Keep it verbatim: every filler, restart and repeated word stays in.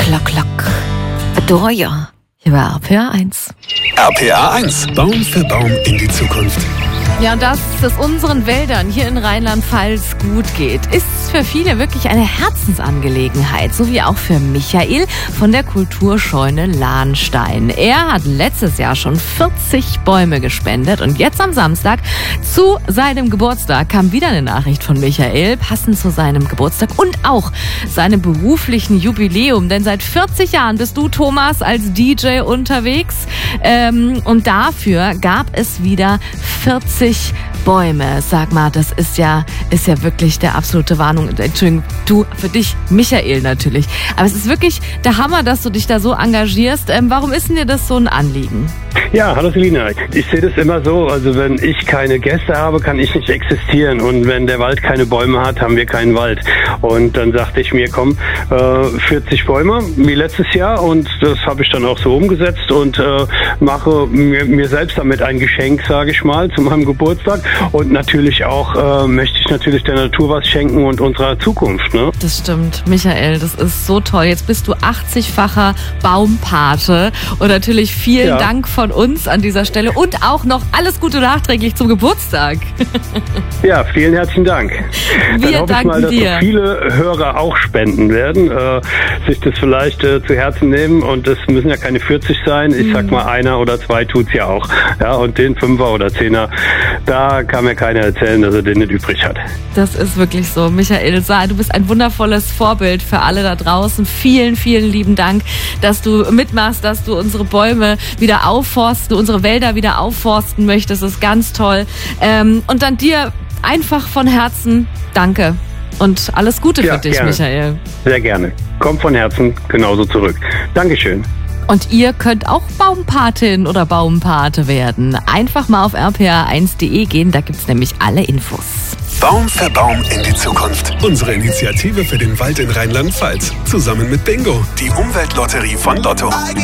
Klock, klock. Adoya. Hier bei R P R eins. R P R eins. Baum für Baum in die Zukunft. Ja, und dass es unseren Wäldern hier in Rheinland-Pfalz gut geht, ist für viele wirklich eine Herzensangelegenheit. So wie auch für Michael von der Kulturscheune Lahnstein. Er hat letztes Jahr schon vierzig Bäume gespendet und jetzt am Samstag zu seinem Geburtstag kam wieder eine Nachricht von Michael, passend zu seinem Geburtstag und auch seinem beruflichen Jubiläum. Denn seit vierzig Jahren bist du, Thomas, als D J unterwegs. Ähm, und dafür gab es wieder vierzig Bäume. Sag mal, das ist ja, ist ja wirklich der absolute Warnung. Entschuldigung, du, für dich, Michael natürlich. Aber es ist wirklich der Hammer, dass du dich da so engagierst. Ähm, warum ist denn dir das so ein Anliegen? Ja, hallo Selina. Ich sehe das immer so, also wenn ich keine Gäste habe, kann ich nicht existieren. Und wenn der Wald keine Bäume hat, haben wir keinen Wald. Und dann sagte ich mir, komm, äh, vierzig Bäume wie letztes Jahr. Und das habe ich dann auch so umgesetzt und äh, mache mir, mir selbst damit ein Geschenk, sage ich mal, zu meinem Geburtstag. Und natürlich auch äh, möchte ich natürlich der Natur was schenken und unserer Zukunft. Ne? Das stimmt, Michael, das ist so toll. Jetzt bist du achtzigfacher Baumpate. Und natürlich vielen Ja. Dank von uns an dieser Stelle und auch noch alles Gute nachträglich zum Geburtstag. Ja, vielen herzlichen Dank. Wir Dann hoffe ich mal, danken dass dir. so viele Hörer auch spenden werden, äh, sich das vielleicht äh, zu Herzen nehmen. Und es müssen ja keine vierzig sein. Ich sag mal, einer oder zwei tut's ja auch. Ja, und den Fünfer oder Zehner, da kann mir keiner erzählen, dass er den nicht übrig hat. Das ist wirklich so. Michael, du bist ein wundervolles Vorbild für alle da draußen. Vielen, vielen lieben Dank, dass du mitmachst, dass du unsere Bäume wieder aufforsten, unsere Wälder wieder aufforsten möchtest. Das ist ganz toll. Ähm, und dann dir einfach von Herzen Danke und alles Gute Ja, für dich, gerne. Michael. Sehr gerne. Kommt von Herzen genauso zurück. Dankeschön. Und ihr könnt auch Baumpatin oder Baumpate werden. Einfach mal auf r p r eins punkt d e gehen, da gibt's nämlich alle Infos. Baum für Baum in die Zukunft. Unsere Initiative für den Wald in Rheinland-Pfalz. Zusammen mit Bingo, die Umweltlotterie von Lotto.